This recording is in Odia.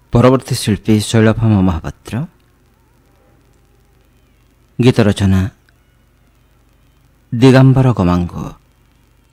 ପରବର୍ତ୍ତୀ ଶିଳ୍ପୀ ଶୈଳଭାମ ମହାପାତ୍ର। ଗୀତ ରଚନା ଦିଗମ୍ବର ଗମାଙ୍ଗ।